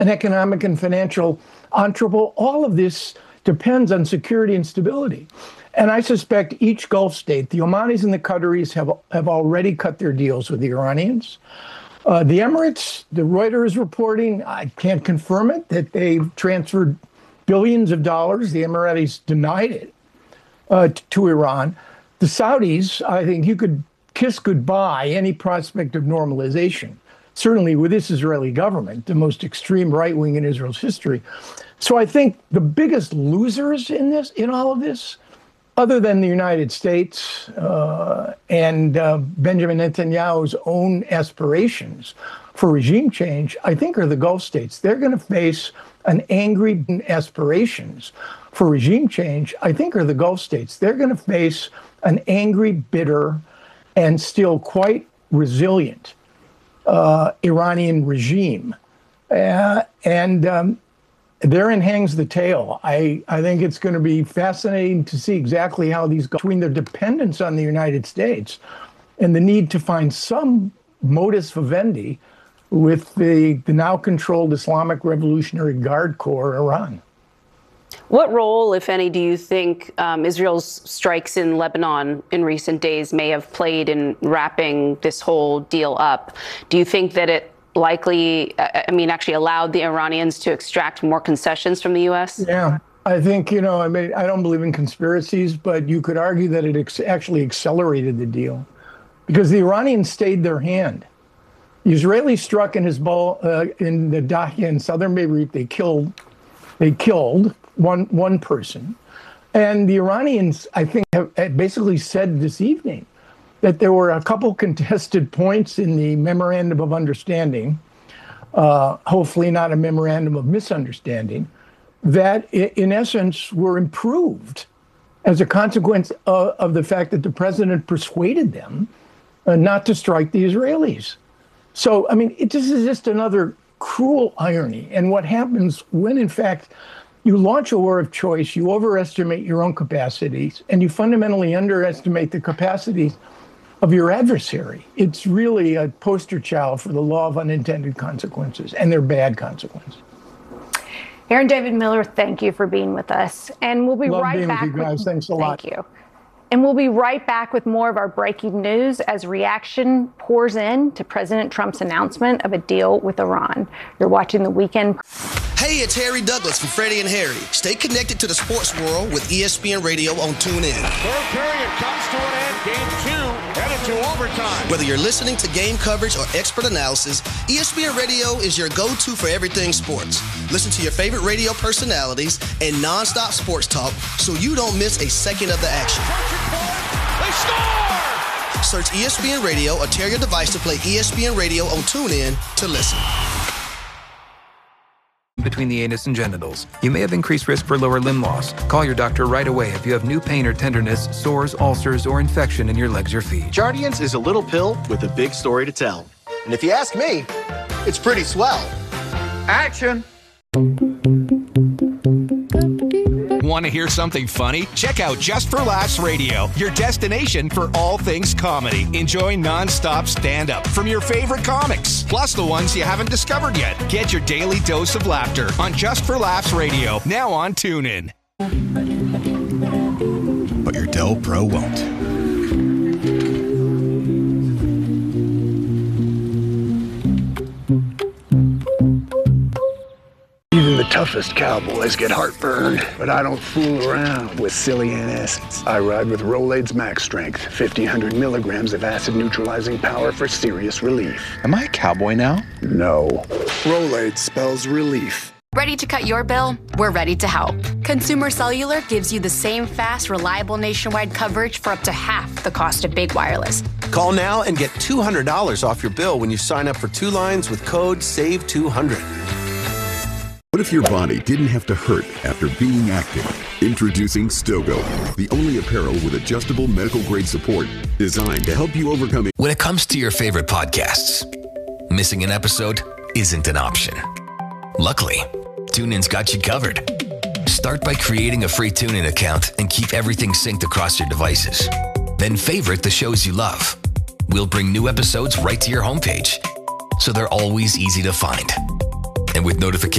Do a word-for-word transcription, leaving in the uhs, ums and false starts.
an economic and financial entrepot. All of this depends on security and stability. And I suspect each Gulf state, the Omanis and the Qataris, have, have already cut their deals with the Iranians. Uh, the Emirates, the Reuters is reporting, I can't confirm it, that they've transferred billions of dollars. The Emiratis denied it uh, t- to Iran. The Saudis, I think you could kiss goodbye any prospect of normalization, certainly with this Israeli government, the most extreme right wing in Israel's history. So I think the biggest losers in this, in all of this, other than the United States uh, and uh, Benjamin Netanyahu's own aspirations for regime change, I think are the Gulf states. They're going to face an angry aspirations for regime change, I think are the Gulf states. They're going to face an angry, bitter, and still quite resilient uh, Iranian regime. Uh, and um, therein hangs the tale. I, I think it's going to be fascinating to see exactly how these go between their dependence on the United States and the need to find some modus vivendi with the, the now controlled Islamic Revolutionary Guard Corps, Iran. What role, if any, do you think um, Israel's strikes in Lebanon in recent days may have played in wrapping this whole deal up? Do you think that it likely, I mean, actually allowed the Iranians to extract more concessions from the U S? Yeah, I think, you know, I mean, I don't believe in conspiracies, but you could argue that it ex- actually accelerated the deal because the Iranians stayed their hand. The Israelis struck in Hezbollah, uh, in the Dahya in southern Beirut. They killed, they killed one one person. And the Iranians, I think, have basically said this evening that there were a couple contested points in the memorandum of understanding, uh, hopefully not a memorandum of misunderstanding, that in essence were improved as a consequence of, of the fact that the president persuaded them uh, not to strike the Israelis. So, I mean, it, this is just another cruel irony. And what happens when, in fact, you launch a war of choice, you overestimate your own capacities, and you fundamentally underestimate the capacities of your adversary. It's really a poster child for the law of unintended consequences, and they're bad consequences. Aaron David Miller, thank you for being with us. And we'll be Love right being back. With you guys. With, Thanks a lot. Thank you. And we'll be right back with more of our breaking news as reaction pours in to President Trump's announcement of a deal with Iran. You're watching The Weekend. Hey, it's Harry Douglas from Freddie and Harry. Stay connected to the sports world with E S P N Radio on TuneIn. Third period comes to an end. Game two headed to overtime. Whether you're listening to game coverage or expert analysis, E S P N Radio is your go-to for everything sports. Listen to your favorite radio personalities and nonstop sports talk so you don't miss a second of the action. They score! Search E S P N Radio or tell your device to play E S P N Radio on TuneIn to listen. Between the anus and genitals. You may have increased risk for lower limb loss. Call your doctor right away if you have new pain or tenderness, sores, ulcers, or infection in your legs or feet. Jardiance is a little pill with a big story to tell. And if you ask me, it's pretty swell. Action! Want to hear something funny? Check out Just for Laughs Radio, your destination for all things comedy. Enjoy non-stop stand-up from your favorite comics, plus the ones you haven't discovered yet. Get your daily dose of laughter on Just for Laughs Radio, now on TuneIn. But your Dell Pro won't. Even the toughest cowboys get heartburn, but I don't fool around with silly antacids. I ride with Rolaids Max Strength, fifteen hundred milligrams of acid-neutralizing power for serious relief. Am I a cowboy now? No. Rolaids spells relief. Ready to cut your bill? We're ready to help. Consumer Cellular gives you the same fast, reliable nationwide coverage for up to half the cost of big wireless. Call now and get two hundred dollars off your bill when you sign up for two lines with code save two hundred. What if your body didn't have to hurt after being active? Introducing Stogo, the only apparel with adjustable medical-grade support designed to help you overcome it. When it comes to your favorite podcasts, missing an episode isn't an option. Luckily, TuneIn's got you covered. Start by creating a free TuneIn account and keep everything synced across your devices. Then favorite the shows you love. We'll bring new episodes right to your homepage, so they're always easy to find. And with notifications